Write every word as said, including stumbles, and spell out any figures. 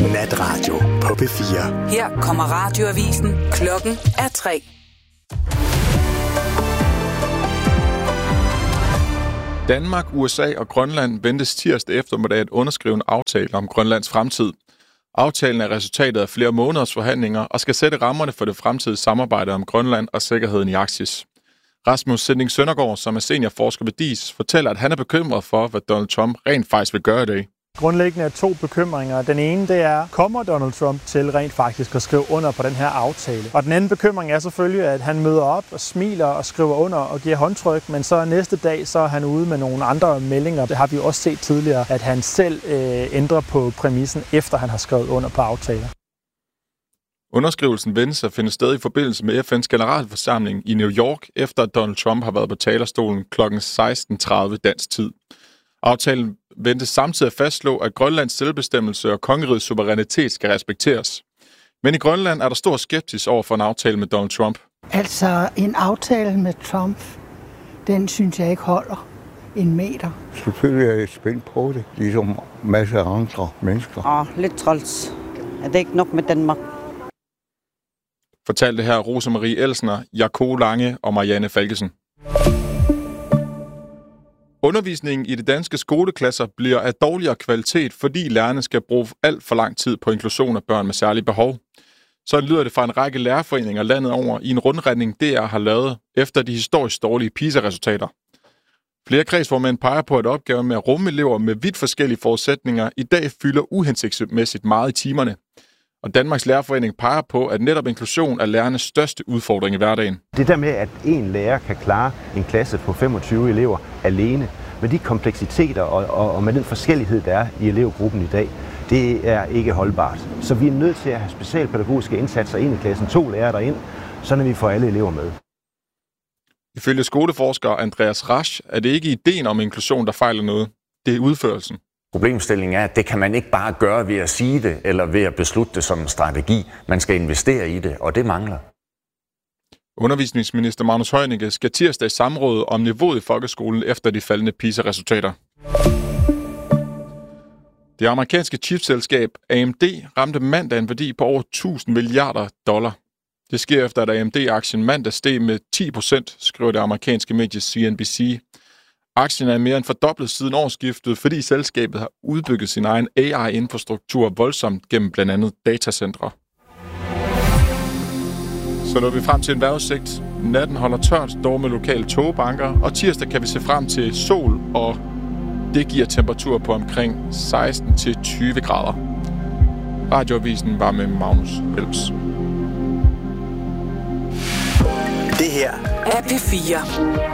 Natradio på P fire. Her kommer radioavisen. Klokken er tre. Danmark, U S A og Grønland ventes tirsdag eftermiddag at underskrive en aftale om Grønlands fremtid. Aftalen er resultatet af flere måneders forhandlinger og skal sætte rammerne for det fremtidige samarbejde om Grønland og sikkerheden i Arktis. Rasmus Sinding Søndergaard, som er seniorforsker ved D I S, fortæller, at han er bekymret for, hvad Donald Trump rent faktisk vil gøre i dag. Grundlæggende er to bekymringer. Den ene, det er, kommer Donald Trump til rent faktisk at skrive under på den her aftale? Og den anden bekymring er selvfølgelig, at han møder op og smiler og skriver under og giver håndtryk, men så næste dag, så er han ude med nogle andre meldinger. Det har vi også set tidligere, at han selv øh, ændrer på præmissen, efter han har skrevet under på aftaler. Underskrivelsen ventes at finde sted i forbindelse med F N's generalforsamling i New York, efter at Donald Trump har været på talerstolen klokken seksten tredive dansk tid. Aftalen ventes samtidig at fastslå, at Grønlands selvbestemmelse og kongerigets suverænitet skal respekteres. Men i Grønland er der stor skepsis over for en aftale med Donald Trump. Altså, en aftale med Trump, den synes jeg ikke holder en meter. Selvfølgelig er jeg spændt på det, ligesom masser af andre mennesker. Åh, lidt træls. Er det ikke nok med Danmark? Fortalte her Rosemarie Elsner, Jaco Lange og Marianne Falkesen. Undervisningen i de danske skoleklasser bliver af dårligere kvalitet, fordi lærerne skal bruge alt for lang tid på inklusion af børn med særlige behov. Sådan lyder det fra en række lærerforeninger landet over i en rundretning, D R har lavet efter de historisk dårlige PISA-resultater. Flere kredsformænd peger på, at opgaven med at rumme elever med vidt forskellige forudsætninger i dag fylder uhensigtsmæssigt meget i timerne. Og Danmarks Lærerforening peger på, at netop inklusion er lærernes største udfordring i hverdagen. Det der med, at en lærer kan klare en klasse på femogtyve elever alene, med de kompleksiteter og, og, og med den forskellighed, der er i elevgruppen i dag, det er ikke holdbart. Så vi er nødt til at have specialpædagogiske indsatser ind i klassen, to lærere derind, så vi får alle elever med. Ifølge skoleforsker Andreas Rasch er det ikke ideen om inklusion, der fejler noget. Det er udførelsen. Problemstillingen er, at det kan man ikke bare gøre ved at sige det, eller ved at beslutte det som en strategi. Man skal investere i det, og det mangler. Undervisningsminister Magnus Heunicke skal tirsdag i samråd om niveauet i folkeskolen efter de faldende PISA-resultater. Det amerikanske chipselskab A M D ramte mandag en værdi på over tusind milliarder dollar. Det sker efter, at A M D-aktien mandag steg med ti procent, skriver det amerikanske medie C N B C. Aktien er mere end fordoblet siden årsskiftet, fordi selskabet har udbygget sin egen A I-infrastruktur voldsomt gennem blandt andet datacentre. Så når vi frem til en vejrudsigt. Natten holder tørt, dog med lokale togbanker, og tirsdag kan vi se frem til sol, og det giver temperatur på omkring seksten til tyve grader. Radioavisen var med Magnus Helps. Det her er P fire.